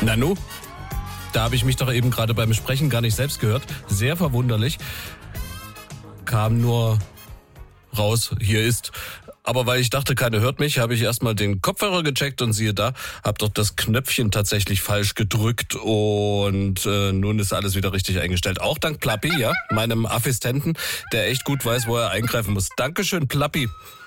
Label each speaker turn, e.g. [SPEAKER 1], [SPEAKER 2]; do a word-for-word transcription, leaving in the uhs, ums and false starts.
[SPEAKER 1] Nanu, da habe ich mich doch eben gerade beim Sprechen gar nicht selbst gehört. Sehr verwunderlich. Kam nur raus, hier ist. Aber weil ich dachte, keiner hört mich, habe ich erstmal den Kopfhörer gecheckt und siehe da, habe doch das Knöpfchen tatsächlich falsch gedrückt und äh, nun ist alles wieder richtig eingestellt. Auch dank Plappi, ja, meinem Assistenten, der echt gut weiß, wo er eingreifen muss. Dankeschön, Plappi.